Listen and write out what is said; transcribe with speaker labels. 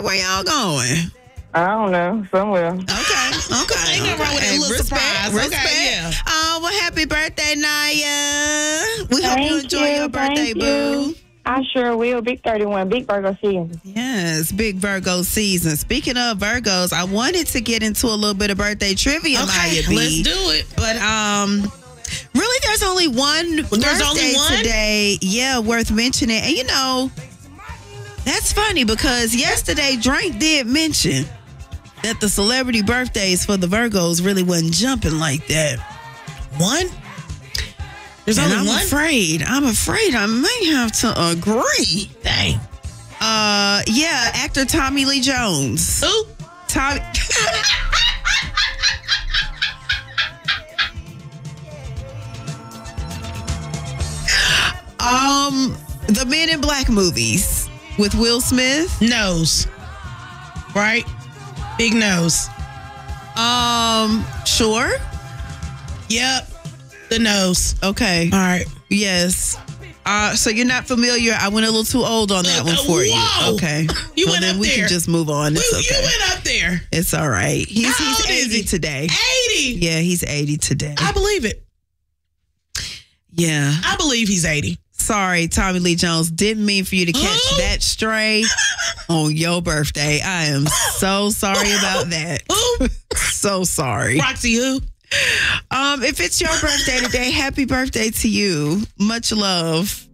Speaker 1: birthday? Where y'all going?
Speaker 2: I don't know. Somewhere.
Speaker 1: Okay.
Speaker 3: Ain't nothing wrong with that little surprise.
Speaker 1: Respect.
Speaker 3: Okay, yeah.
Speaker 1: Well, happy birthday, Naya. We hope you
Speaker 2: Thank
Speaker 1: enjoy
Speaker 2: you,
Speaker 1: your birthday,
Speaker 2: thank
Speaker 1: boo.
Speaker 2: you. I sure will. Big 31, big Virgo season.
Speaker 1: Yes, big Virgo season. Speaking of Virgos, I wanted to get into a little bit of birthday trivia, Maya B.
Speaker 3: Let's do it.
Speaker 1: But really, there's only one birthday today. Yeah, worth mentioning. And you know, that's funny because yesterday Drake did mention that the celebrity birthdays for the Virgos really wasn't jumping like that.
Speaker 3: One? There's only one?
Speaker 1: I'm afraid I may have to agree.
Speaker 3: Dang.
Speaker 1: Yeah, actor Tommy Lee Jones.
Speaker 3: Who?
Speaker 1: Tommy. The Men in Black movies with Will Smith.
Speaker 3: Nose. Right? Big nose.
Speaker 1: Sure.
Speaker 3: Yep. The nose.
Speaker 1: Okay.
Speaker 3: All right.
Speaker 1: Yes. So you're not familiar. I went a little too old on that one for you.
Speaker 3: Whoa.
Speaker 1: Okay.
Speaker 3: You went
Speaker 1: then
Speaker 3: up
Speaker 1: we
Speaker 3: there.
Speaker 1: can just move on. It's okay.
Speaker 3: You went up there.
Speaker 1: It's all right. He's
Speaker 3: How old is
Speaker 1: 80
Speaker 3: he?
Speaker 1: today.
Speaker 3: 80.
Speaker 1: Yeah, he's 80 today.
Speaker 3: I believe it.
Speaker 1: Yeah.
Speaker 3: I believe he's 80.
Speaker 1: Sorry, Tommy Lee Jones. Didn't mean for you to catch that stray on your birthday. I am so sorry about that.
Speaker 3: Who?
Speaker 1: So sorry.
Speaker 3: Roxy who?
Speaker 1: If it's your birthday today, happy birthday to you. Much love.